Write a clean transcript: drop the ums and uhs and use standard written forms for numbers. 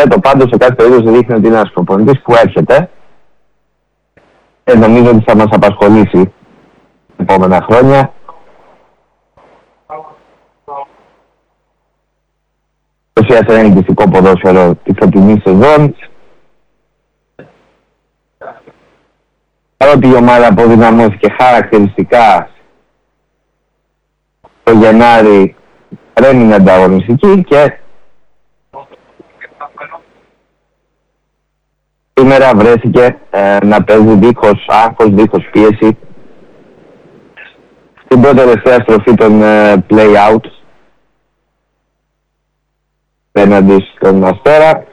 Σπολέτο πάντως σε κάθε περίπτωση δείχνει ότι είναι ένας προπονητής που έρχεται και νομίζω ότι θα μας απασχολήσει τα επόμενα χρόνια. Ουσιαστικά ένα ελκυστικό ποδόσφαιρο τη φετινή σεζόν. Παρότι η ομάδα αποδυναμώθηκε χαρακτηριστικά το Γενάρη, έμεινε ανταγωνιστική και σήμερα βρέθηκε να παίζει δίχως άγχος, δίχως πίεση στην πρώτη τελευταία στροφή των play-out απέναντι στον Αστέρα.